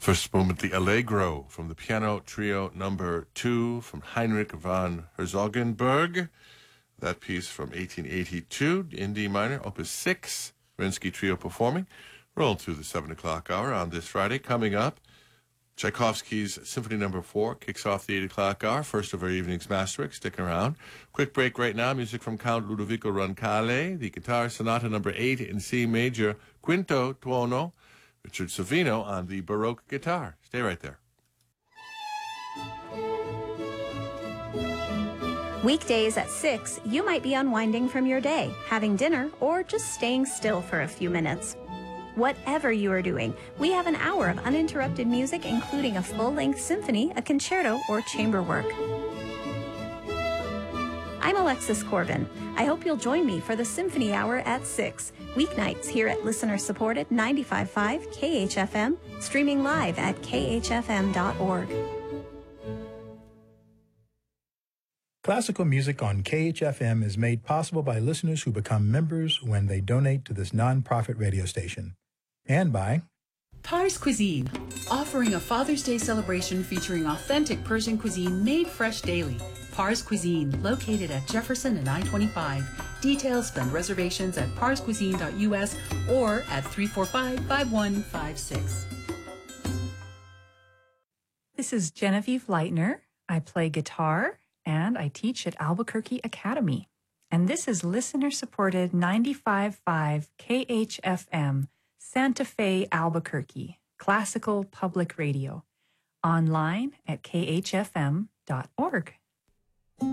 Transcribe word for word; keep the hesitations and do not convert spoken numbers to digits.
First moment, the Allegro from the Piano Trio number two from Heinrich von Herzogenberg. That piece from eighteen eighty-two in D minor, opus six, Rinsky Trio performing. Roll through the seven o'clock hour on this Friday. Coming up, Tchaikovsky's Symphony number four kicks off the eight o'clock hour, first of our evening's masterwork. Stick around. Quick break right now. Music from Count Ludovico Roncalli, the Guitar Sonata number eight in C major, Quinto Tuono. Richard Savino on the Baroque guitar. Stay right there. Weekdays at six, you might be unwinding from your day, having dinner, or just staying still for a few minutes. Whatever you are doing, we have an hour of uninterrupted music, including a full-length symphony, a concerto, or chamber work. I'm Alexis Corbin. I hope you'll join me for the Symphony Hour at six, weeknights here at listener-supported ninety-five point five K H F M, streaming live at K H F M dot org. Classical music on K H F M is made possible by listeners who become members when they donate to this non-profit radio station. And by Pars Cuisine, offering a Father's Day celebration featuring authentic Persian cuisine made fresh daily. Pars Cuisine, located at Jefferson and I twenty-five. Details and reservations at pars cuisine dot U S or at three four five, five one five six. This is Genevieve Leitner. I play guitar and I teach at Albuquerque Academy. And this is listener-supported ninety-five point five K H F M, Santa Fe, Albuquerque, classical public radio. Online at K H F M dot org.